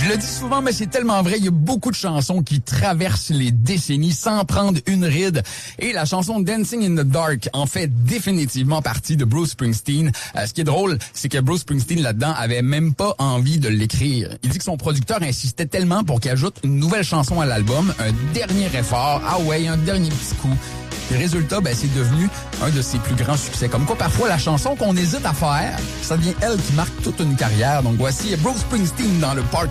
Je le dis souvent, mais c'est tellement vrai. Il y a beaucoup de chansons qui traversent les décennies sans prendre une ride. Et la chanson Dancing in the Dark en fait définitivement partie de Bruce Springsteen. Ce qui est drôle, c'est que Bruce Springsteen, là-dedans, avait même pas envie de l'écrire. Il dit que son producteur insistait tellement pour qu'il ajoute une nouvelle chanson à l'album, un dernier effort, ah ouais, un dernier petit coup. Le résultat, c'est devenu un de ses plus grands succès. Comme quoi, parfois, la chanson qu'on hésite à faire, ça devient elle qui marque toute une carrière. Donc voici Bruce Springsteen dans le Party